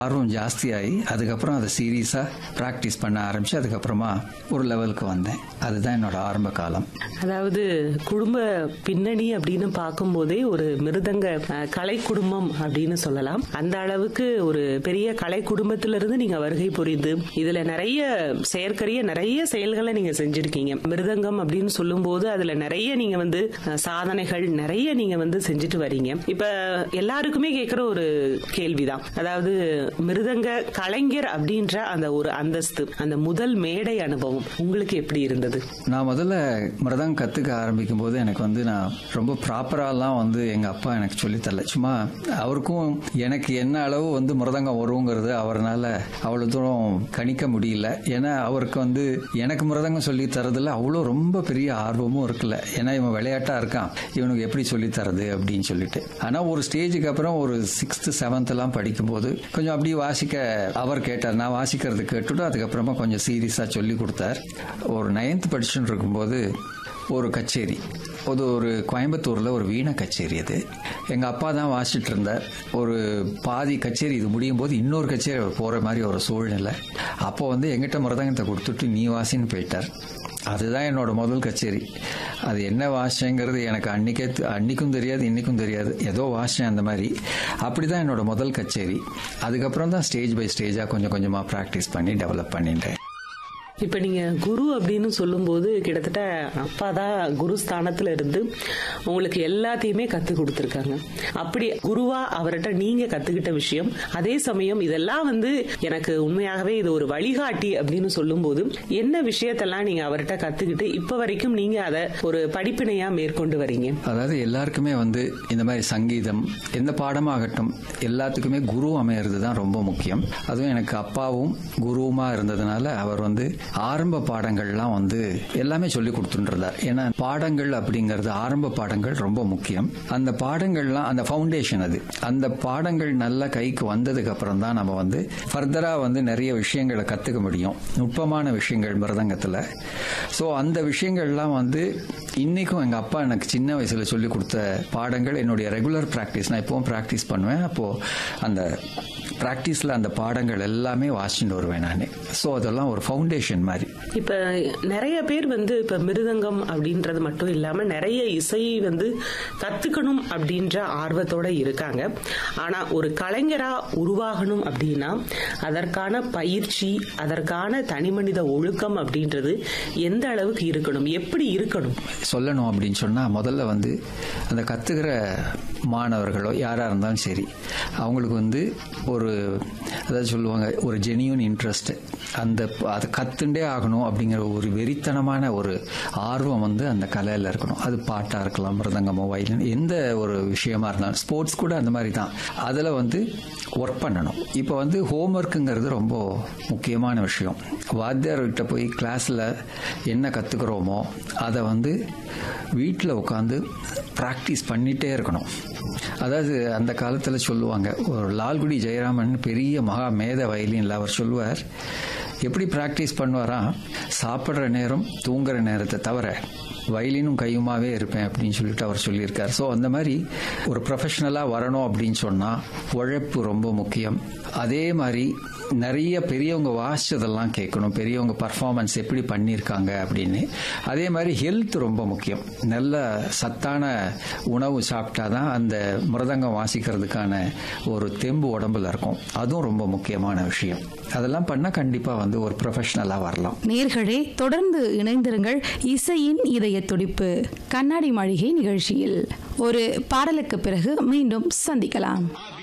ஆர்வம் ஜாஸ்தியாகி அதுக்கப்புறம் அதை சீரியஸாக ப்ராக்டிஸ் பண்ண ஆரம்பித்து அதுக்கப்புறமா ஒரு லெவலுக்கு வந்தேன். அதுதான் என்னோட ஆரம்ப காலம். அதாவது குடும்ப பின்னணி அப்படின்னு பார்க்கும்போதே ஒரு மிருதங்க கலை குடும்பம் அப்படின்னு சொல்லலாம். அந்த அளவுக்கு ஒரு பெரிய கலை குடும்பத்திலிருந்து நீங்க வருகை புரிந்து இதுல நிறைய செயற்கரிய நிறைய செயல்களை நீங்க செஞ்சிருக்கீங்க. மிருதங்கம் அப்படின்னு சொல்லும் போது அதுல நிறைய நீங்க சாதனைகள் நிறைய நீங்க செஞ்சுட்டு வரீங்க. இப்ப எல்லாருக்குமே கேட்கிற ஒரு கேள்விதான், அதாவது மிருதங்க கலைஞர் அப்படின்ற அந்த ஒரு அந்தஸ்து, அந்த முதல் மேடை அனுபவம் உங்களுக்கு எப்படி இருந்தது? நான் முதல்ல மிருதங்கம் கத்துக்க ஆரம்பிக்கும் போது எனக்கு நான் ரொம்ப ப்ராப்பராலாம் எங்க அப்பா எனக்கு சொல்லி தரல. சும்மா அவருக்கும் எனக்கு என்ன அளவு மிருதங்கம் வருங்கிறது அவரால் அவ்வளவு தூரம் கணிக்க முடியல. ஏன்னா அவருக்கு எனக்கு மிருதங்கம் சொல்லி தரதுல அவ்வளோ ரொம்ப பெரிய ஆர்வமும் இருக்குல்ல. ஏன்னா இவன் விளையாட்டா இருக்கான், இவனுக்கு எப்படி சொல்லி தரது அப்படின்னு சொல்லிட்டு. ஆனா ஒரு ஸ்டேஜுக்கு அப்புறம் ஒரு 6th 7th எல்லாம் படிக்கும்போது கொஞ்சம் அப்படி வாசிக்க அவர் கேட்டார். நான் வாசிக்கிறது கேட்டுட்டு அதுக்கப்புறமா கொஞ்சம் சீரியஸா சொல்லி கொடுத்தார். ஒரு 9th படிச்சுட்டு இருக்கும்போது ஒரு கச்சேரி, அது ஒரு கோயம்புத்தூர்ல ஒரு வீணை கச்சேரி. அது எங்க அப்பா தான் வாசிச்சுட்டு இருந்தார். ஒரு பாதி கச்சேரி இது முடியும் போது இன்னொரு கச்சேரி அவர் போற மாதிரி ஒரு சூழ்நிலை. அப்போ எங்கிட்ட மிருதங்கத்தை கொடுத்துட்டு நீ வாசின்னு போயிட்டார். அதுதான் என்னோட முதல் கச்சேரி. அது என்ன வாசிங்கிறது எனக்கு அன்னைக்கும் தெரியாது, இன்னைக்கும் தெரியாது. ஏதோ வாசிச்சேன் அந்த மாதிரி. அப்படிதான் என்னோட முதல் கச்சேரி. அதுக்கப்புறம் தான் ஸ்டேஜ் பை ஸ்டேஜா கொஞ்சம் கொஞ்சமா ப்ராக்டிஸ் பண்ணி டெவலப் பண்ணிட்டேன். இப்ப நீங்க குரு அப்படின்னு சொல்லும் போது கிட்டத்தட்ட அப்பா தான் குரு ஸ்தானத்துல இருந்து உங்களுக்கு எல்லாத்தையுமே கத்து கொடுத்திருக்காங்க. அப்படி குருவா அவர்கிட்ட நீங்க கத்துக்கிட்ட விஷயம், அதே சமயம் இதெல்லாம் எனக்கு உண்மையாகவே இது ஒரு வழிகாட்டி அப்படின்னு சொல்லும் போது என்ன விஷயத்தெல்லாம் நீங்க அவர்கிட்ட கத்துக்கிட்டு இப்ப வரைக்கும் நீங்க அதை ஒரு படிப்பினையா மேற்கொண்டு வரீங்க? அதாவது எல்லாருக்குமே இந்த மாதிரி சங்கீதம் எந்த பாடமாகட்டும் எல்லாத்துக்குமே குரு அமையறது தான் ரொம்ப முக்கியம். அதுவும் எனக்கு அப்பாவும் குருவுமா இருந்ததுனால அவர் ஆரம்ப பாடங்கள்லாம் எல்லாமே சொல்லி கொடுத்துருந்தார். ஏன்னா பாடங்கள் அப்படிங்கிறது ஆரம்ப பாடங்கள் ரொம்ப முக்கியம். அந்த பாடங்கள்லாம் அந்த ஃபவுண்டேஷன், அது அந்த பாடங்கள் நல்ல கைக்கு வந்ததுக்கு அப்புறம் தான் நம்ம ஃபர்தரா நிறைய விஷயங்களை கத்துக்க முடியும், நுட்பமான விஷயங்கள் மிருதங்கத்துல. ஸோ அந்த விஷயங்கள்லாம் இன்னைக்கும் எங்க அப்பா எனக்கு சின்ன வயசுல சொல்லி கொடுத்த பாடங்கள் என்னுடைய ரெகுலர் பிராக்டிஸ். நான் இப்பவும் பிராக்டிஸ் பண்ணுவேன். அப்போ அந்த பிராக்டிஸ்ல அந்த பாடங்கள் எல்லாமே வாசிச்சுட்டு வருவேன் நான். ஸோ அதெல்லாம் ஒரு ஃபவுண்டேஷன் மாதிரி. இப்ப நிறைய பேர் இப்ப மிருதங்கம் அப்படின்றது மட்டும் இல்லாம நிறைய இசை கத்துக்கணும் அப்படின்ற ஆர்வத்தோட இருக்காங்க. ஆனா ஒரு கலைஞரா உருவாகணும் அப்படின்னா அதற்கான பயிற்சி, அதற்கான தனிமனித ஒழுக்கம் அப்படின்றது எந்த அளவுக்கு இருக்கணும், எப்படி இருக்கணும் சொல்லணும் அப்படின்னு சொன்னா, முதல்ல அந்த கத்துக்கிற மாணவர்களோ யாரா இருந்தாலும் சரி, அவங்களுக்கு ஒரு அதாவது சொல்லுவாங்க ஒரு ஜெனியூன் இன்ட்ரெஸ்ட், அதை கத்துண்டே ஆகணும் அப்படிங்கிற ஒரு வெறித்தனமான ஒரு ஆர்வம் அந்த கலையில இருக்கணும். அது பாட்டா இருக்கலாம், மிருதங்கமோ வயலின், எந்த ஒரு விஷயமா இருந்தாலும், ஸ்போர்ட்ஸ் கூட அந்த மாதிரி தான். அதுல ஒர்க் பண்ணணும். இப்போ ஹோம்ஒர்க்குங்கிறது ரொம்ப முக்கியமான விஷயம். வாத்தியார்கிட்ட போய் கிளாஸ்ல என்ன கத்துக்கிறோமோ அதை வீட்டில் உட்காந்து பிராக்டிஸ் பண்ணிட்டே இருக்கணும். அதாவது அந்த காலத்தில் சொல்லுவாங்க, ஒரு லால்குடி ஜெயராமன் பெரிய மகா மேத வயலின்ல அவர் சொல்லுவார், எப்படி பிராக்டிஸ் பண்ணுவாரா, சாப்பிட்ற நேரம் தூங்குற நேரத்தை தவிர வயலினும் கையுமாவே இருப்பேன் அப்படின்னு சொல்லிட்டு அவர் சொல்லியிருக்கார். ஸோ அந்த மாதிரி ஒரு ப்ரொஃபஷனலாக வரணும் அப்படின்னு சொன்னால் உழைப்பு ரொம்ப முக்கியம். அதே மாதிரி நிறைய பெரியவங்க வாசிச்சதெல்லாம் கேட்கணும், பெரியவங்க பர்ஃபார்மன்ஸ் எப்படி பண்ணியிருக்காங்க அப்படின்னு. அதே மாதிரி ஹெல்த் ரொம்ப முக்கியம். நல்ல சத்தான உணவு சாப்பிட்டாதான் அந்த மிருதங்கம் வாசிக்கிறதுக்கான ஒரு தெம்பு உடம்புல இருக்கும். அதுவும் ரொம்ப முக்கியமான விஷயம். அதெல்லாம் பண்ணா கண்டிப்பா ஒரு ப்ரொஃபஷனலா வரலாம். நேயர்களே, தொடர்ந்து இணைந்திருங்கள். இசையின் இதய துடிப்பு கண்ணாடி மாளிகை நிகழ்ச்சியில் ஒரு பாடலுக்கு பிறகு மீண்டும் சந்திக்கலாம்.